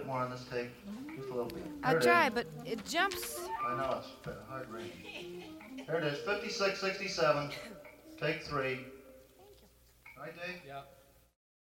more on this tape. Just a little bit. I'll try, but it jumps. I know, it's hard reading. Here it is, 56, 67. Take 3. Right, Dave? Yeah.